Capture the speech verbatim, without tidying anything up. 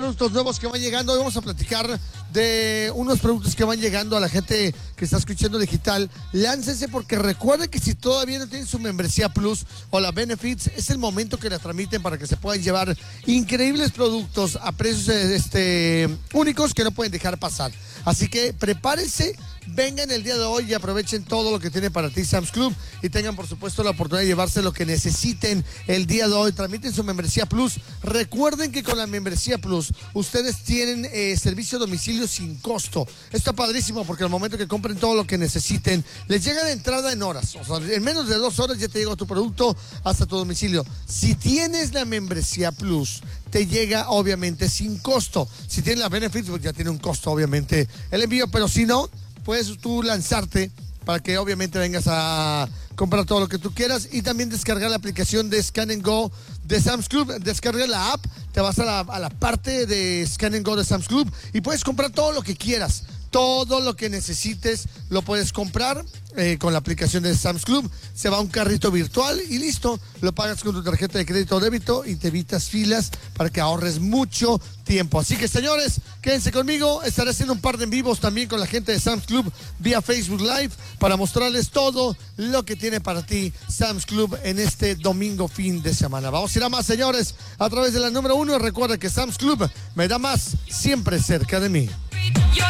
productos nuevos que van llegando. Hoy vamos a platicar de unos productos que van llegando a la gente que está escuchando digital. Láncense porque recuerden que si todavía no tienen su membresía Plus o la Benefits, es el momento que la tramiten para que se puedan llevar increíbles productos a precios este, únicos que no pueden dejar pasar. Así que prepárense, vengan el día de hoy y aprovechen todo lo que tiene para ti Sam's Club y tengan por supuesto la oportunidad de llevarse lo que necesiten el día de hoy. Tramiten su membresía Plus. Recuerden que con la membresía Plus ustedes tienen eh, servicio a domicilio sin costo. Esto está padrísimo porque al momento que compren todo lo que necesiten, les llega de entrada en horas. O sea, en menos de dos horas ya te llega tu producto hasta tu domicilio. Si tienes la membresía Plus, te llega obviamente sin costo. Si tienes la Benefits, pues ya tiene un costo obviamente el envío, pero si no, puedes tú lanzarte para que obviamente vengas a comprar todo lo que tú quieras y también descargar la aplicación de Scan and Go de Sam's Club. Descarga la app, te vas a la, a la parte de Scan and Go de Sam's Club y puedes comprar todo lo que quieras. Todo lo que necesites lo puedes comprar eh, con la aplicación de Sam's Club. Se va a un carrito virtual y listo. Lo pagas con tu tarjeta de crédito o débito y te evitas filas para que ahorres mucho tiempo. Así que, señores, quédense conmigo. Estaré haciendo un par de en vivos también con la gente de Sam's Club vía Facebook Live para mostrarles todo lo que tiene para ti Sam's Club en este domingo fin de semana. Vamos a ir a más, señores, a través de la número uno. Recuerda que Sam's Club me da más siempre cerca de mí.